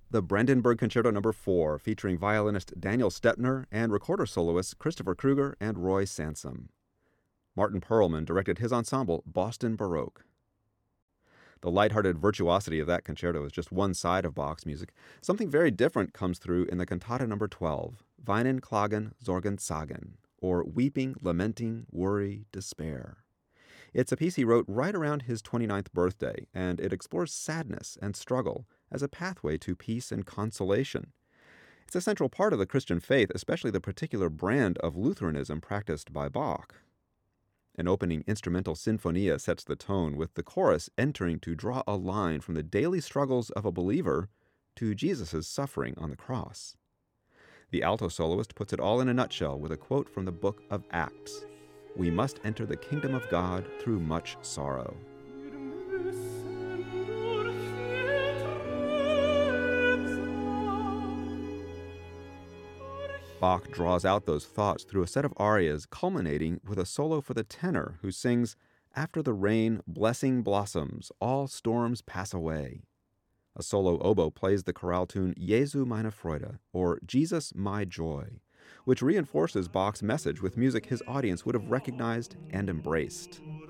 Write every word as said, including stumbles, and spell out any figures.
The Brandenburg Concerto Number four, featuring violinist Daniel Stepner and recorder soloists Christopher Kruger and Roy Sansom. Martin Perlman directed his ensemble, Boston Baroque. The lighthearted virtuosity of that concerto is just one side of Bach's music. Something very different comes through in the Cantata Number twelve, Weinen, Klagen, Sorgen, Zagen, or Weeping, Lamenting, Worry, Despair. It's a piece he wrote right around his twenty-ninth birthday, and it explores sadness and struggle as a pathway to peace and consolation. It's a central part of the Christian faith, especially the particular brand of Lutheranism practiced by Bach. An opening instrumental sinfonia sets the tone, with the chorus entering to draw a line from the daily struggles of a believer to Jesus' suffering on the cross. The alto soloist puts it all in a nutshell with a quote from the book of Acts: "We must enter the kingdom of God through much sorrow." Bach draws out those thoughts through a set of arias, culminating with a solo for the tenor, who sings, "After the rain, blessing blossoms, all storms pass away." A solo oboe plays the chorale tune Jesu meine Freude, or Jesus my joy, which reinforces Bach's message with music his audience would have recognized and embraced.